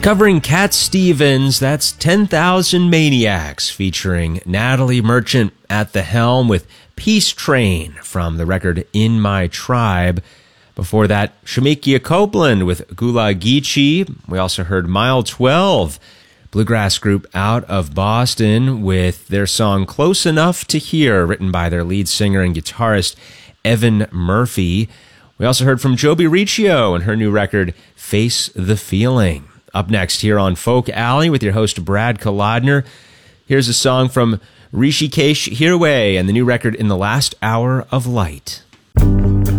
Covering Cat Stevens, that's 10,000 Maniacs, featuring Natalie Merchant at the helm with Peace Train from the record In My Tribe. Before that, Shemekia Copeland with Gula Geechee. We also heard Mile 12, bluegrass group out of Boston, with their song Close Enough to Hear, written by their lead singer and guitarist Evan Murphy. We also heard from Joby Riccio and her new record Face the Feeling. Up next here on Folk Alley with your host Brad Kolodner, here's a song from Rishikesh Hirway and the new record In the Last Hour of Light.